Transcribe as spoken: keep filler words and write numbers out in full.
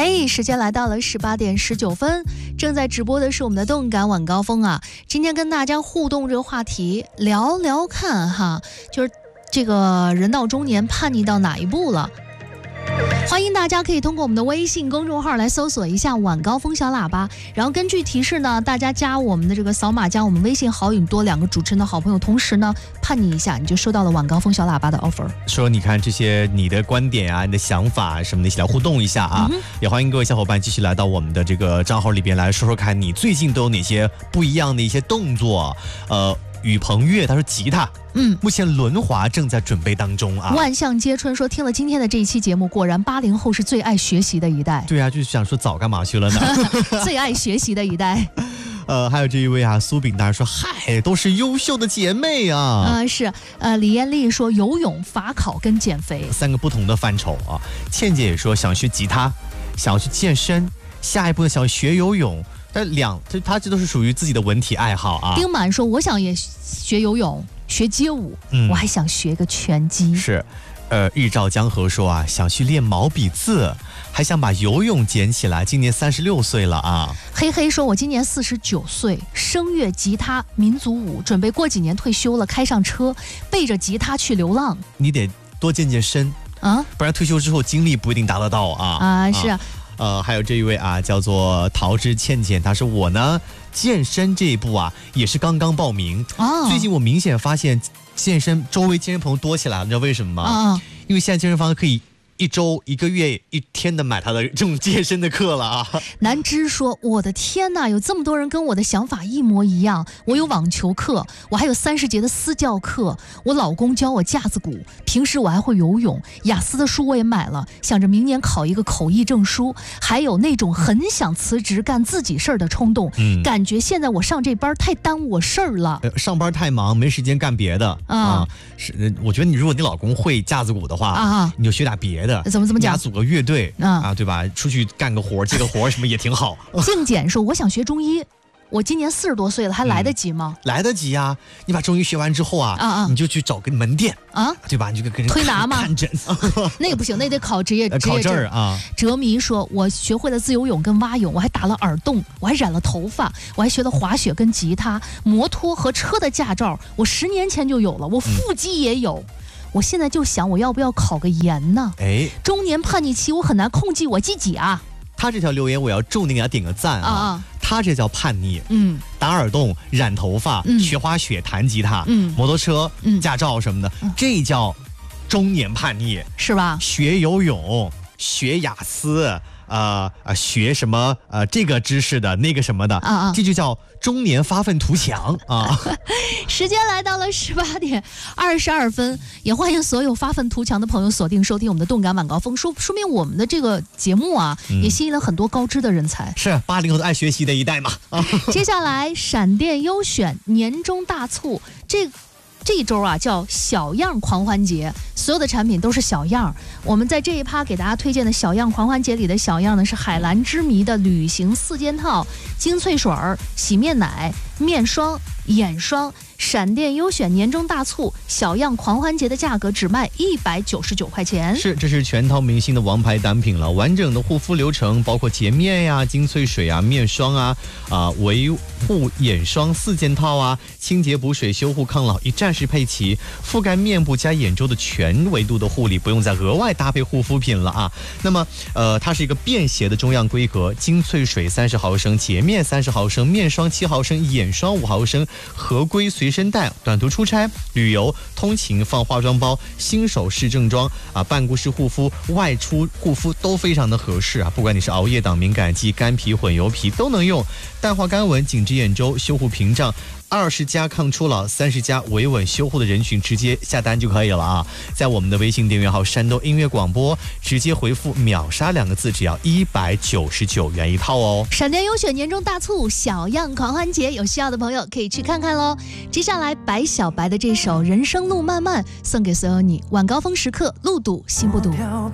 嘿，时间来到了十八点十九分，正在直播的是我们的动感晚高峰啊。今天跟大家互动这个话题，聊聊看哈，就是这个人到中年叛逆到哪一步了？欢迎大家可以通过我们的微信公众号来搜索一下晚高峰小喇叭，然后根据提示呢，大家加我们的这个扫码加我们微信好友多两个主持人的好朋友，同时呢叛逆一下，你就收到了晚高峰小喇叭的 offer。 说你看这些你的观点啊，你的想法什么的，一起来互动一下啊！嗯、也欢迎各位小伙伴继续来到我们的这个账号里边来说说看，你最近都有哪些不一样的一些动作？呃。宇鹏月他说吉他，嗯，目前轮滑正在准备当中啊。 万象皆春说听了今天的这一期节目，果然八零后是最爱学习的一代。 对啊，就是想说早干嘛去了呢？ 最爱学习的一代。 呃，还有这一位啊，苏炳达说，嗨，都是优秀的姐妹啊。 呃，是，呃，李艳丽说游泳、法考跟减肥三个不同的范畴啊。倩姐也说想学吉他，想要去健身，下一步呢想学游泳。但两，这他这都是属于自己的文体爱好啊。 丁满说，我想也学游泳，学街舞，嗯、我还想学个拳击。 是，呃，日照江河说啊，想去练毛笔字，还想把游泳捡起来。今年三十六岁了啊。 黑黑说，我今年四十九岁，声乐、吉他、民族舞，准备过几年退休了，开上车，背着吉他去流浪。 你得多健健身啊，不然退休之后精力不一定达得到啊。 啊，是啊。 呃，还有这一位啊，叫做桃之倩倩，他说我呢健身这一步啊也是刚刚报名。哦、最近我明显发现健身周围健身朋友多起来了，你知道为什么吗？哦、因为现在健身房可以一周、一个月、一天的买他的这种健身的课了啊！ 南芝说：“我的天哪，有这么多人跟我的想法一模一样。我有网球课，我还有三十节的私教课。我老公教我架子鼓，平时我还会游泳。雅思的书我也买了，想着明年考一个口译证书。还有那种很想辞职干自己事儿的冲动。嗯，感觉现在我上这班太耽误我事儿了。 呃，上班太忙，没时间干别的啊。啊是，我觉得你如果你老公会架子鼓的话啊，你就学点别的。” 怎么怎么讲？ 组个乐队、嗯、啊，对吧？出去干个活、接个活什么也挺好。 静简说：“我想学中医，我今年四十多岁了，还来得及吗？” 嗯、来得及呀、啊！你把中医学完之后啊，啊啊你就去找个门店啊，对吧？你就跟人推拿吗？ 看诊， 那个不行，那得考职业职业证啊。 哲迷说：“我学会了自由泳跟蛙泳，我还打了耳洞，我还染了头发，我还学了滑雪跟吉他、摩托和车的驾照，我十年前就有了，我腹肌也有。嗯”我现在就想，我要不要考个研呢？哎，中年叛逆期，我很难控制我自己啊。 他这条留言我要重点给他点个赞啊！啊他这叫叛逆，嗯，打耳洞、染头发、嗯、学滑雪、弹吉他、嗯、摩托车、嗯、驾照什么的，嗯、这叫中年叛逆， 是吧？ 学游泳、学雅思。呃呃，学什么呃这个知识的那个什么的啊啊，这就叫中年发愤图强啊！ 时间来到了十八点二十二分，也欢迎所有发愤图强的朋友锁定收听我们的动感晚高峰，说说明我们的这个节目啊，嗯、也吸引了很多高知的人才。 是八零后的爱学习的一代嘛。啊、 接下来，闪电优选年终大促这。这一周啊叫小样狂欢节，所有的产品都是小样。我们在这一趴给大家推荐的小样狂欢节里的小样呢，是海蓝之谜的旅行四件套、精粹水儿、洗面奶、面霜、眼霜。闪电优选年终大促小样狂欢节的价格只卖一百九十九块钱。 是，这是全套明星的王牌单品了。完整的护肤流程包括洁面呀、精粹水啊、面霜啊、啊、呃、维护眼霜四件套啊、清洁补水、修护抗老一站式配齐，覆盖面部加眼周的全维度的护理，不用再额外搭配护肤品了啊。那么，呃，它是一个便携的中样规格，精粹水三十毫升，洁面三十毫升，面霜七毫升，眼霜五毫升，合规随身带，短途出差、旅游、通勤放化妆包，新手式正装啊，办公室护肤、外出护肤都非常的合适啊。不管你是熬夜党、敏感肌、干皮、混油皮都能用，淡化干纹、紧致眼周、修护屏障。二十加抗初老，三十加维稳修护的人群直接下单就可以了啊！在我们的微信订阅号山东音乐广播，直接回复秒杀两个字，只要一百九十九元一套哦。 闪电优选年终大促小样狂欢节，有需要的朋友可以去看看喽。接下来白小白的这首人生路漫漫送给所有你，晚高峰时刻路堵心不堵。